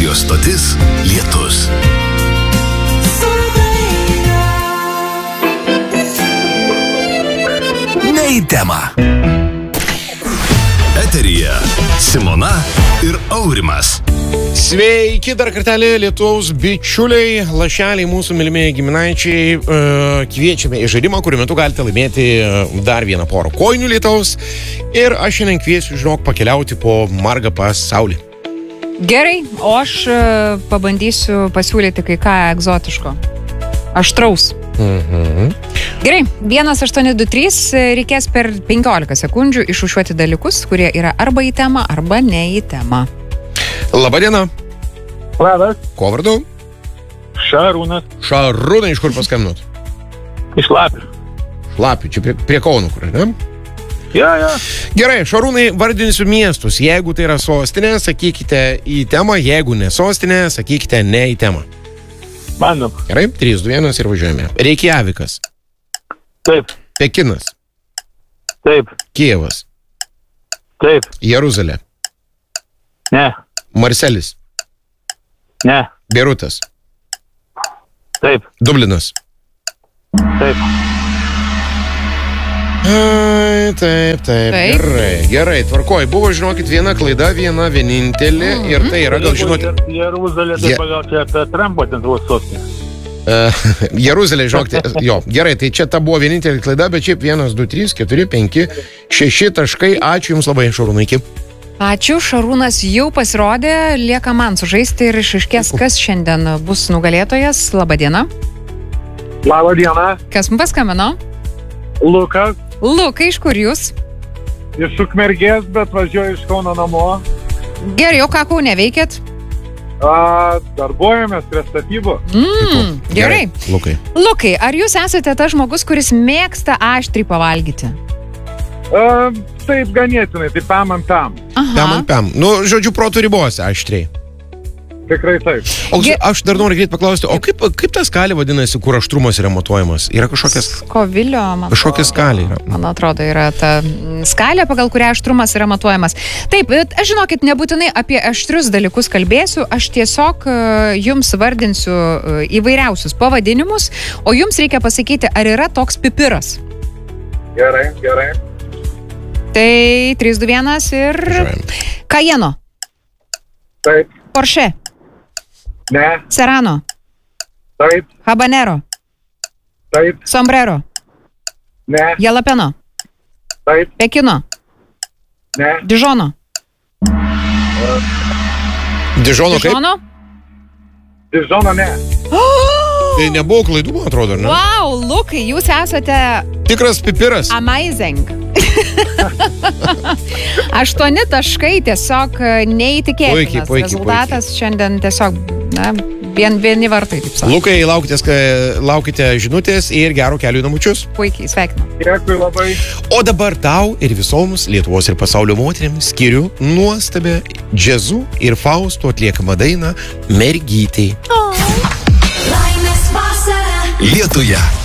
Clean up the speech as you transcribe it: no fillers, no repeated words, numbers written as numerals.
Radio stotis Lietus. Ne į temą. Eteryje Simona ir Aurimas. Sveiki dar kartelį Lietuvos bičiuliai, lašeliai, mūsų mylimieji giminaičiai. Kviečiame į žaidimą, kuriuo metu galite laimėti dar vieną porą kojinių lietaus. Ir aš šiandien kviesiu, žinok, pakeliauti po margą pasaulį. Gerai, o aš pabandysiu pasiūlyti kai ką egzotiško. Aštraus. Gerai, 1823 reikės per 15 sekundžių išrūšiuoti dalykus, kurie yra arba į temą, arba ne į temą. Labadiena. Labas. Ko vardu? Šarūnas. Šarūnai, iš kur paskambinot? Iš Lapių. Lapių, čia prie Kauno, kur, ne? Ja. Gerai, Šarūnai, vardinsiu miestus. Jeigu tai yra sostinė, sakykite į temą. Jeigu ne sostinė, sakykite ne į temą. Bandom. Gerai, 3, 2, 1 ir važiuojame. Reikjavikas. Taip. Pekinas. Taip. Kijevas. Taip. Jeruzalė. Ne. Marselis. Ne. Beirutas. Taip. Dublinas. Taip. Taip. Gerai, tvarkoj. Buvo, žinokit, viena klaida, viena vienintelė. Ir tai yra, gal žinote... Jeruzalė, tai pagal čia apie Trampo ten buvo sostinė. Jeruzalė, žinokite, jo, gerai, tai čia ta buvo vienintelė klaida, bet šiaip 1, 2, 3, 4, 5, 6 taškai. Ačiū Jums labai, Šarūnai, iki. Ačiū, Šarūnas jau pasirodė, lieka man sužaisti ir išaiškės, kas šiandien bus nugalėtojas. Labadiena. Labadiena. Kas mums paskambino? Lukas. Lukai, iš kur jūs? Iš Ukmergės, bet važiuoju iš Kauno namo. Gerai, o ką Kaune veikėt? Darbuojamės prie statybų. Gerai. Lukai, ar jūs esate tas žmogus, kuris mėgsta aštriai pavalgyti? Taip, ganėtinai, tai pam ant tam. Pam. Nu, žodžiu, protų ribose aštriai. Tikrai taip. O aš dar noriu greit paklausti, o kaip ta skalė vadinasi, kur aštrumas yra matuojamas? Yra kažkokias... Kovilio, man kažkokia skalė yra. Man atrodo, yra ta skalė, pagal kurią aštrumas yra matuojamas. Taip, bet aš žinokit, nebūtinai apie aštrius dalykus kalbėsiu, aš tiesiog jums vardinsiu įvairiausius pavadinimus, o jums reikia pasakyti, ar yra toks pipiras. Gerai. Tai 3, 2, 1 ir... Cayenne. Taip. Porsche. Ne. Serrano. Taip. Habanero. Taip. Sombrero. Ne. Jalapeno. Taip. Pekino. Ne. Dižono. Dižono kaip? Dižono ne. Tai nebuvo klaidų, man atrodo, ne? Wow, Lukai, jūs esate... Tikras pipiras. Amazing. 8 taškai, tiesiog neįtikėtinas. Puikiai. Rezultatas šiandien tiesiog, vieni vartai, taip sakant. Lukai, laukite žinutės ir gero kelių namučius. Puikiai, sveikinu. Dėkui labai. O dabar tau ir visoms Lietuvos ir pasaulio moterims skiriu nuostabę džiazu ir Fausto atliekamą dainą Mergytei. Lietuje.